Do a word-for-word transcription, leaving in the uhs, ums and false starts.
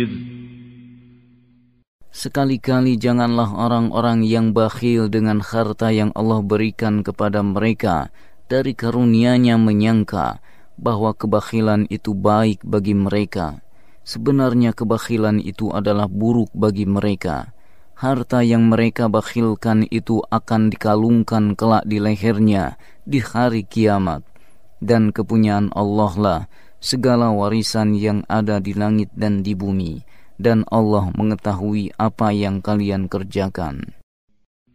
Sekali-kali janganlah orang-orang yang bakhil dengan harta yang Allah berikan kepada mereka dari karunia-Nya menyangka bahwa kebakhilan itu baik bagi mereka. Sebenarnya kebakhilan itu adalah buruk bagi mereka. Harta yang mereka bakhilkan itu akan dikalungkan kelak di lehernya di hari kiamat. Dan kepunyaan Allah lah segala warisan yang ada di langit dan di bumi. Dan Allah mengetahui apa yang kalian kerjakan.